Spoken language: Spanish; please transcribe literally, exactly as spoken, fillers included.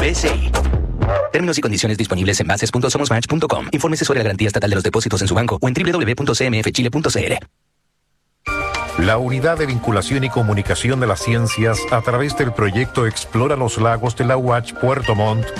B C I. Términos y condiciones disponibles en bases punto somosmatch punto com. Infórmese sobre la garantía estatal de los depósitos en su banco o en doble u doble u doble u punto c m f chile punto c l. La Unidad de Vinculación y Comunicación de las Ciencias, a través del proyecto Explora los Lagos de la U A C Puerto Montt,